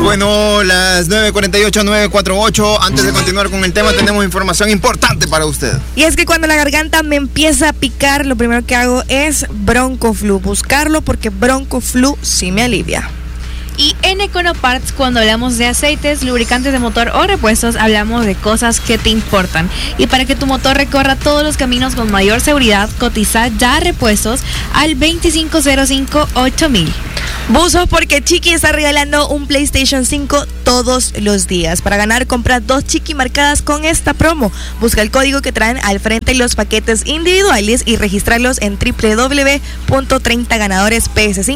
Bueno, las 9:48, 9:48. Antes de continuar con el tema, tenemos información importante para usted. Y es que cuando la garganta me empieza a picar, lo primero que hago es Broncoflu. Buscarlo porque Broncoflu sí me alivia. Y en Econoparts, cuando hablamos de aceites, lubricantes de motor o repuestos, hablamos de cosas que te importan. Y para que tu motor recorra todos los caminos con mayor seguridad, cotiza ya repuestos al 2505-8000. Buzos porque Chiqui está regalando un PlayStation 5 todos los días. Para ganar, compra 2 Chiqui marcadas con esta promo. Busca el código que traen al frente los paquetes individuales y registrarlos en www.30ganadoresps5